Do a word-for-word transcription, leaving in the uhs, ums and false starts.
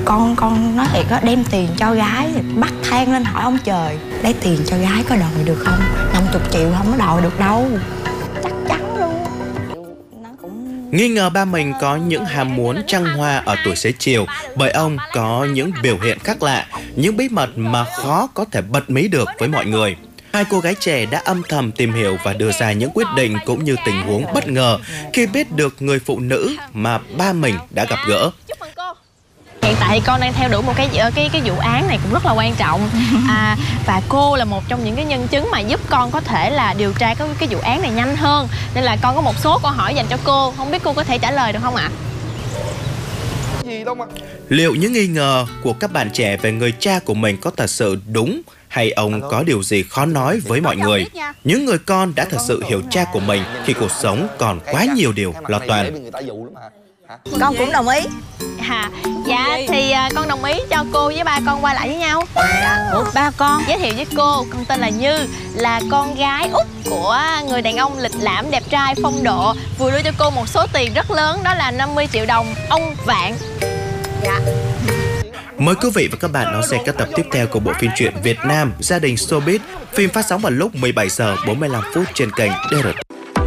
Con con nói thiệt á, đem tiền cho gái bắt than lên hỏi ông trời, lấy tiền cho gái có đòi được không? năm mươi triệu không có đòi được đâu. Chắc chắn luôn. Nó cũng... Nghi ngờ ba mình có những ham muốn trăng hoa ở tuổi xế chiều bởi ông có những biểu hiện khác lạ, những bí mật mà khó có thể bật mí được với mọi người. Hai cô gái trẻ đã âm thầm tìm hiểu và đưa ra những quyết định cũng như tình huống bất ngờ khi biết được người phụ nữ mà ba mình đã gặp gỡ. Hiện tại thì con đang theo đuổi một cái cái cái vụ án này cũng rất là quan trọng, à, và cô là một trong những cái nhân chứng mà giúp con có thể là điều tra cái cái vụ án này nhanh hơn, nên là con có một số câu hỏi dành cho cô, không biết cô có thể trả lời được không ạ? Liệu những nghi ngờ của các bạn trẻ về người cha của mình có thật sự đúng hay ông có điều gì khó nói với mọi người? Những người con đã thật sự hiểu cha của mình khi cuộc sống còn quá nhiều điều lo toan. Con cũng đồng ý. À, dạ thì à, con đồng ý cho cô với ba con qua lại với nhau. Ủa ba con? Giới thiệu với cô, con tên là Như, là con gái út của người đàn ông lịch lãm đẹp trai phong độ vừa đưa cho cô một số tiền rất lớn, đó là năm mươi triệu đồng, ông Vạn. Dạ. Mời quý vị và các bạn đón xem các tập tiếp theo của bộ phim truyện Việt Nam Gia đình Showbiz. Phim phát sóng vào lúc mười bảy giờ bốn mươi lăm phút trên kênh đê rờ tê.